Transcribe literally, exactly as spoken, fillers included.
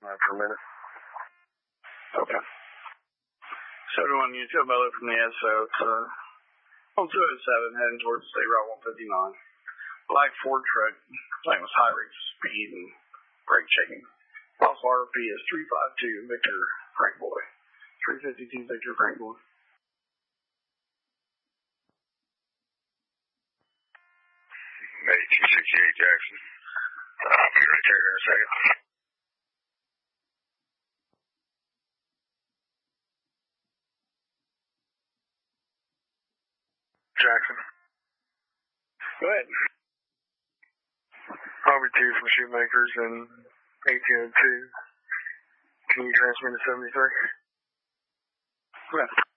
uh, per minute. Okay. seventy-one units, Joe Butler from the S O. It's uh, on two oh seven heading towards State Route one fifty-nine. Black Ford truck. Playing with high rates of speed and brake checking. Also R P is three five two Victor Frank Boy. three fifty-two Victor Frank Boy. May two sixty-eight Jackson. I'll be right there in a second. Jackson. Go ahead. Probably two from Shoemakers and eighteen oh two. Can you transmit to seventy-three? Go ahead.